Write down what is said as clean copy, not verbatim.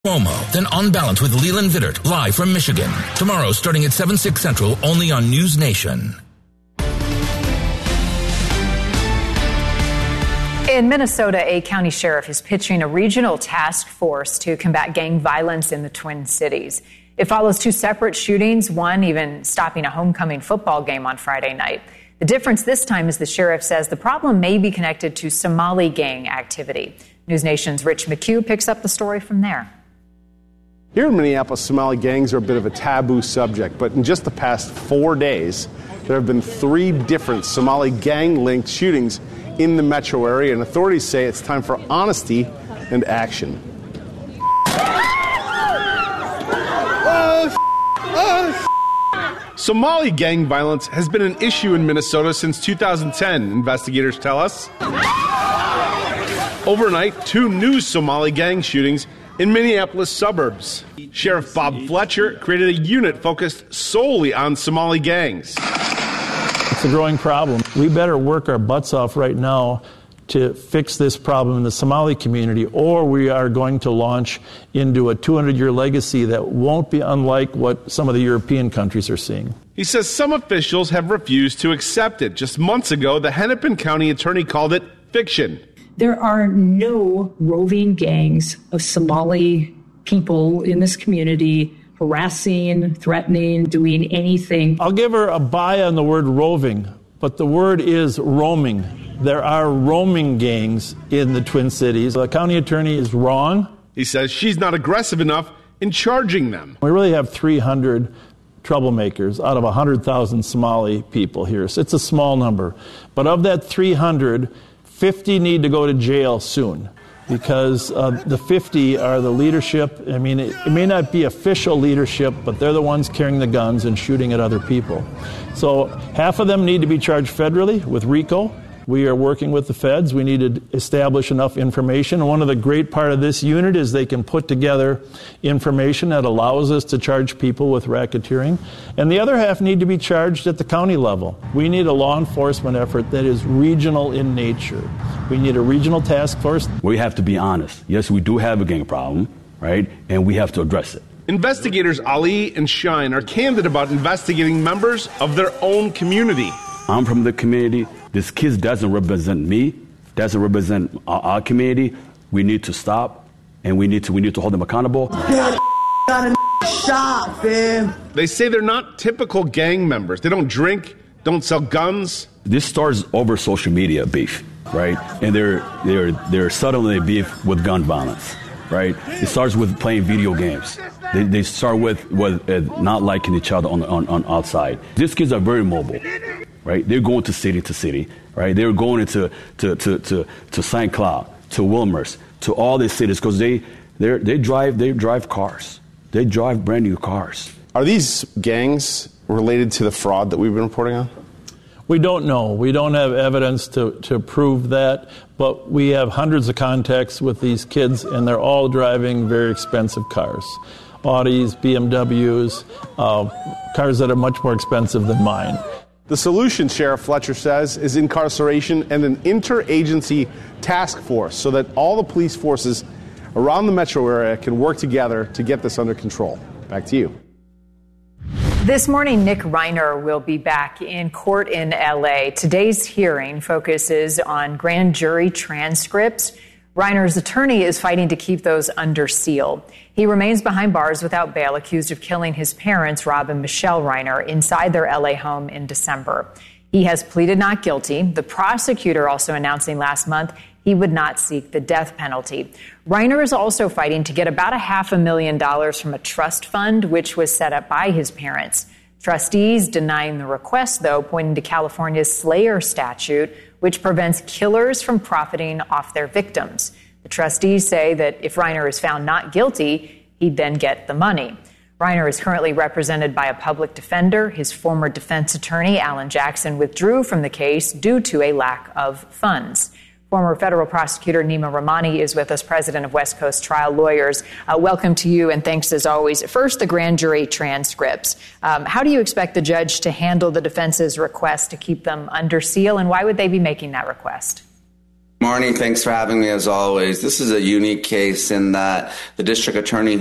Cuomo, then On Balance with Leland Vittert, live from Michigan. Tomorrow, starting at 7, 6 Central, only on News Nation. In Minnesota, a county sheriff is pitching a regional task force to combat gang violence in the Twin Cities. It follows 2 separate shootings, one even stopping a homecoming football game on Friday night. The difference this time is the sheriff says the problem may be connected to Somali gang activity. News Nation's Rich McHugh picks up the story from there. Here in Minneapolis, Somali gangs are a bit of a taboo subject, but in just the past 4 days, there have been 3 different Somali gang-linked shootings in the metro area, and authorities say it's time for honesty and action. Somali gang violence has been an issue in Minnesota since 2010, investigators tell us. Overnight, 2 new Somali gang shootings in Minneapolis suburbs. Sheriff Bob Fletcher created a unit focused solely on Somali gangs. It's a growing problem. We better work our butts off right now to fix this problem in the Somali community, or we are going to launch into a 200-year legacy that won't be unlike what some of the European countries are seeing. He says some officials have refused to accept it. Just months ago, the Hennepin County attorney called it fiction. There are no roving gangs of Somali people in this community harassing, threatening, doing anything. I'll give her a buy on the word roving, but the word is roaming. There are roaming gangs in the Twin Cities. The county attorney is wrong. He says she's not aggressive enough in charging them. We really have 300 troublemakers out of 100,000 Somali people here. So it's a small number. But of that 300, 50 need to go to jail soon, because the 50 are the leadership. I mean, it may not be official leadership, but they're the ones carrying the guns and shooting at other people. So half of them need to be charged federally with RICO. We are working with the feds. We need to establish enough information. And one of the great part of this unit is they can put together information that allows us to charge people with racketeering. And the other half need to be charged at the county level. We need a law enforcement effort that is regional in nature. We need a regional task force. We have to be honest. Yes, we do have a gang problem, right? And we have to address it. Investigators Ali and Shine are candid about investigating members of their own community. I'm from the community. This kid doesn't represent me, doesn't represent our community. We need to stop, and we need to hold them accountable. They say they're not typical gang members. They don't drink, don't sell guns. This starts over social media beef, right? And they're suddenly beef with gun violence, right? It starts with playing video games. They start with not liking each other on outside. These kids are very mobile. Right, they're going to city, right? They're going to St. Cloud, to Wilmers, to all these cities because they drive cars. They drive brand new cars. Are these gangs related to the fraud that we've been reporting on? We don't know. We don't have evidence to prove that, but we have hundreds of contacts with these kids, and they're all driving very expensive cars. Audis, BMWs, cars that are much more expensive than mine. The solution, Sheriff Fletcher says, is incarceration and an interagency task force so that all the police forces around the metro area can work together to get this under control. Back to you. This morning, Nick Reiner will be back in court in L.A. Today's hearing focuses on grand jury transcripts. Reiner's attorney is fighting to keep those under seal. He remains behind bars without bail, accused of killing his parents, Rob and Michelle Reiner, inside their L.A. home in December. He has pleaded not guilty. The prosecutor also announcing last month he would not seek the death penalty. Reiner is also fighting to get about $500,000 from a trust fund, which was set up by his parents. Trustees denying the request, though, pointing to California's Slayer statute, which prevents killers from profiting off their victims. The trustees say that if Reiner is found not guilty, he'd then get the money. Reiner is currently represented by a public defender. His former defense attorney, Alan Jackson, withdrew from the case due to a lack of funds. Former federal prosecutor Nima Rahmani is with us, president of West Coast Trial Lawyers. Welcome to you, and thanks as always. First, the grand jury transcripts. How do you expect the judge to handle the defense's request to keep them under seal, and why would they be making that request? Morning. Thanks for having me as always. This is a unique case in that the district attorney